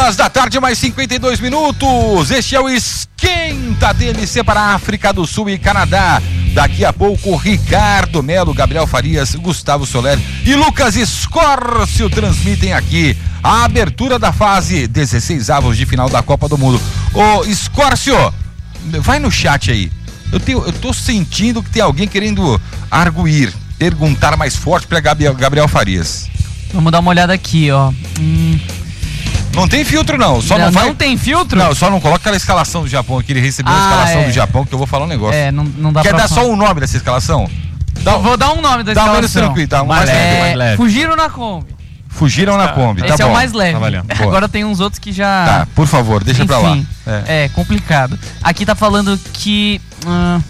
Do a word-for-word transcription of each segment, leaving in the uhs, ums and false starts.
horas da tarde, mais cinquenta e dois minutos. Este é o Esquenta D L C para a África do Sul e Canadá. Daqui a pouco, Ricardo Melo, Gabriel Farias, Gustavo Soler e Lucas Escórcio transmitem aqui a abertura da fase dezesseis avos de final da Copa do Mundo. Ô, Escórcio, vai no chat aí. Eu, tenho, eu tô sentindo que tem alguém querendo arguir, perguntar mais forte para Gabriel, Gabriel Farias. Vamos dar uma olhada aqui, ó. Hum... Não tem filtro, não. Só não, não, vai... não tem filtro? Não, só não coloca aquela escalação do Japão, que ele recebeu ah, a escalação é. do Japão, que eu vou falar um negócio. É, não, não dá Quer pra dar falar. só um nome dessa escalação? Dá, vou dar um nome da dá escalação. Dá menos tranquilo, tá? Um mais, mais, leve, mais leve. Fugiram na Kombi. Fugiram na Kombi, tá Esse bom. é o mais leve. Tá Agora tem uns outros que já... Tá, por favor, deixa Enfim, pra lá. É. é complicado. Aqui tá falando que... Hum...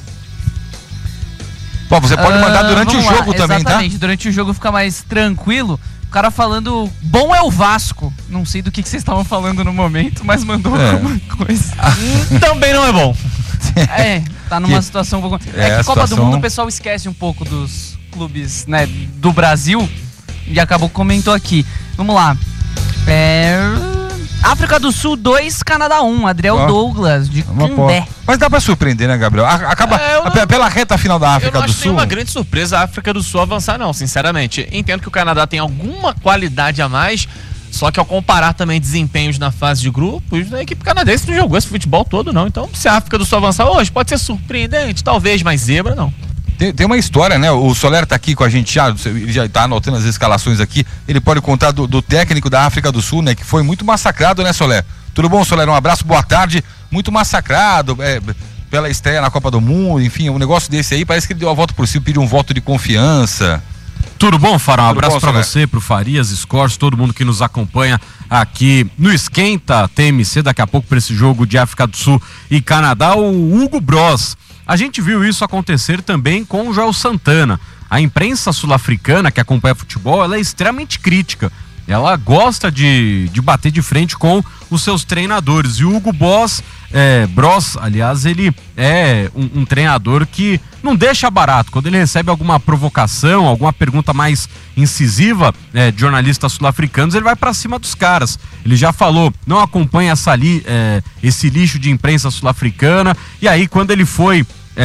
Bom, você pode mandar uh, durante o jogo lá. também, Exatamente, tá? Exatamente, durante o jogo fica mais tranquilo. O cara falando, bom é o Vasco. Não sei do que, que vocês estavam falando no momento, mas mandou é. alguma coisa. Também não é bom. É, tá numa que, situação um pouco... É, é que Copa situação... do Mundo o pessoal esquece um pouco dos clubes, né, do Brasil. E acabou comentou aqui. Vamos lá. É... África do Sul dois, Canadá um. Adriel oh. Douglas, de Cambé. Mas dá pra surpreender, né, Gabriel? Acaba é, não... pela reta final da África eu não do acho Sul. Não é uma grande surpresa a África do Sul avançar, não, sinceramente. Entendo que o Canadá tem alguma qualidade a mais, só que ao comparar também desempenhos na fase de grupos, a equipe canadense não jogou esse futebol todo, não. Então, se a África do Sul avançar hoje, pode ser surpreendente, talvez, mas zebra, não. Tem, tem uma história, né? O Soler tá aqui com a gente já, ele já tá anotando as escalações aqui. Ele pode contar do, do técnico da África do Sul, né? Que foi muito massacrado, né, Soler? Tudo bom, Soler? Um abraço, boa tarde. Muito massacrado é, pela estreia na Copa do Mundo, enfim, um negócio desse aí. Parece que ele deu a volta por cima, pediu um voto de confiança. Tudo bom, Fará? Um abraço para você, pro Farias, Escórcio, todo mundo que nos acompanha aqui no Esquenta T M C, daqui a pouco para esse jogo de África do Sul e Canadá, o Hugo Bros. A gente viu isso acontecer também com o Joel Santana. A imprensa sul-africana que acompanha futebol, ela é extremamente crítica. Ela gosta de, de bater de frente com os seus treinadores. E o Hugo Bros, é, Bros, aliás, ele é um, um treinador que não deixa barato. Quando ele recebe alguma provocação, alguma pergunta mais incisiva é, de jornalistas sul-africanos, ele vai pra cima dos caras. Ele já falou, não acompanha essa li, é, esse lixo de imprensa sul-africana. E aí, quando ele foi...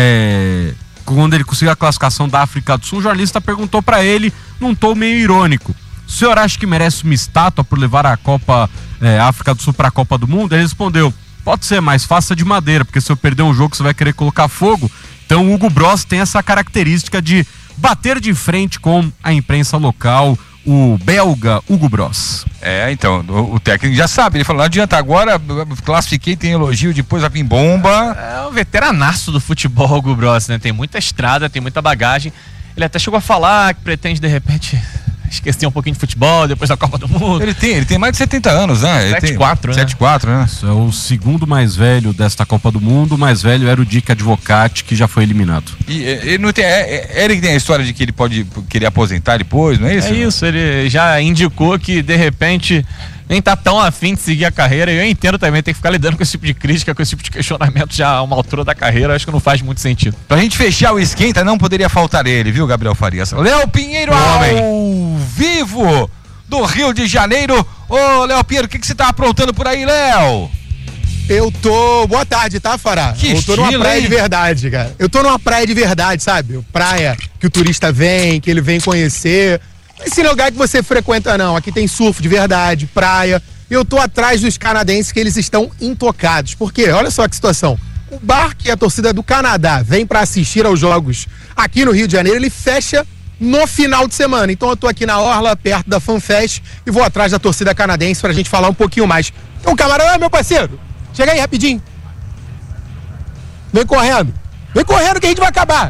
É, quando ele conseguiu a classificação da África do Sul, o jornalista perguntou pra ele, num tom meio irônico: o senhor acha que merece uma estátua por levar a Copa é, África do Sul para a Copa do Mundo? Ele respondeu: pode ser, mas faça de madeira, porque se eu perder um jogo você vai querer colocar fogo. Então o Hugo Bros tem essa característica de bater de frente com a imprensa local, o belga Hugo Bros. É, então, o, o técnico já sabe, ele falou, não adianta, agora classifiquei, tem elogio, depois vai vir bomba. É um veteranaço do futebol, Hugo Bros, né? Tem muita estrada, tem muita bagagem. Ele até chegou a falar que pretende, de repente... esqueci um pouquinho de futebol depois da Copa do Mundo. Ele tem, ele tem mais de setenta anos, né? sete quatro, né? sete quatro, né? Isso é o segundo mais velho desta Copa do Mundo. O mais velho era o Dick Advocati, que já foi eliminado. E ele não tem, é, é ele que tem a história de que ele pode querer aposentar depois, não é isso? É isso, ele já indicou que de repente nem tá tão afim de seguir a carreira. E eu entendo também, tem que ficar lidando com esse tipo de crítica, com esse tipo de questionamento já a uma altura da carreira, acho que não faz muito sentido. Pra gente fechar o Esquenta, não poderia faltar ele, viu, Gabriel Farias? Léo Pinheiro ao vivo do Rio de Janeiro. Ô, Léo Pinheiro, o que que você tá aprontando por aí, Léo? Eu tô... Boa tarde, tá, Fará? Que eu tô estilo, numa praia hein? de verdade, cara. Eu tô numa praia de verdade, sabe? Praia que o turista vem, que ele vem conhecer. Esse lugar que você frequenta, não. Aqui tem surf de verdade, praia. Eu tô atrás dos canadenses, que eles estão intocados. Por quê? Olha só que situação. O bar que a torcida do Canadá vem pra assistir aos jogos aqui no Rio de Janeiro, ele fecha no final de semana. Então eu tô aqui na orla, perto da FanFest, e vou atrás da torcida canadense pra gente falar um pouquinho mais. Então, camarada, meu parceiro, chega aí rapidinho. Vem correndo. Vem correndo que a gente vai acabar.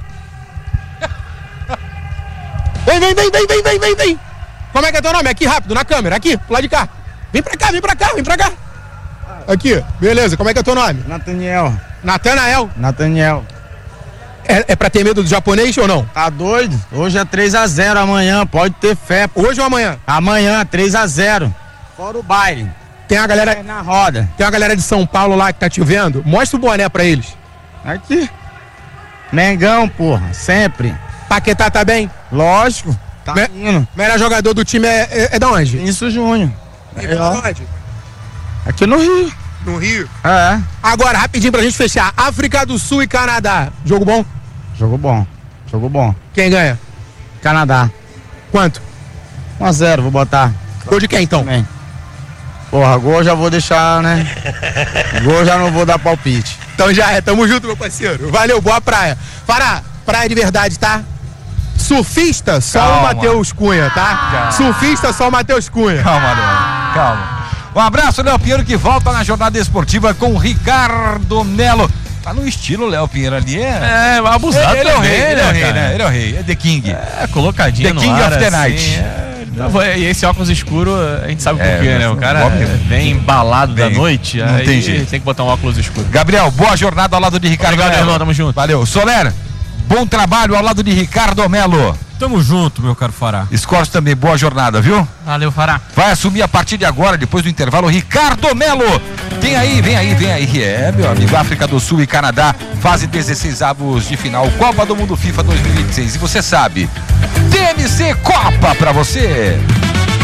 Vem, vem, vem, vem, vem, vem, vem, vem. Como é que é teu nome? Aqui, rápido, na câmera, aqui, pro lado de cá. Vem pra cá, vem pra cá, vem pra cá. Aqui, beleza, como é que é teu nome? Nathaniel. Natanael. Nathaniel. É, é pra ter medo do japonês ou não? Tá doido? Hoje é três a zero, amanhã pode ter fé. Hoje ou amanhã? Amanhã, três a zero. Fora o baile. Tem a galera... É na roda. Tem uma galera de São Paulo lá que tá te vendo. Mostra o boné pra eles. Aqui. Mengão, porra, sempre. Paquetá tá bem? Lógico, tá Me... indo. Melhor jogador do time é, é, é da onde? Isso, Júnior. É da onde? Aqui no Rio. No Rio? É. Agora, rapidinho pra gente fechar. África do Sul e Canadá. Jogo bom? Jogo bom. Jogo bom. Quem ganha? Canadá. Quanto? um a zero, vou botar. Gol de quem, então? Também. Porra, gol já vou deixar, né? Gol já não vou dar palpite. Então já é, tamo junto, meu parceiro. Valeu, boa praia. Fará, praia de verdade, tá? Surfista, só Calma. o Matheus Cunha, tá? Calma. Surfista, só o Matheus Cunha. Calma, Léo. Calma. Um abraço, Léo Pinheiro, que volta na jornada esportiva com o Ricardo Melo. Tá no estilo, Léo Pinheiro ali, é. É, abusado Ele, ele é o também, rei, ele é o né, rei, cara? né? Ele é o rei, é The King. É, colocadinho The no King ar, of the assim, Night. é. Não, e esse óculos escuro, a gente sabe É, por quê, né? O cara óbvio. vem embalado Vem. da noite, Não aí tem jeito. tem que botar um óculos escuro. Gabriel, boa jornada ao lado de Ricardo Obrigado, Melo. irmão, tamo junto. Valeu. Soler, bom trabalho ao lado de Ricardo Melo. Tamo junto, meu caro Fará. Scores também, boa jornada, viu? Valeu, Fará. Vai assumir a partir de agora, depois do intervalo, Ricardo Melo. Tem aí, vem aí, vem aí. É, meu amigo, África do Sul e Canadá, fase dezesseis avos de final, Copa do Mundo FIFA dois mil e vinte e seis. E você sabe, T M C Copa pra você.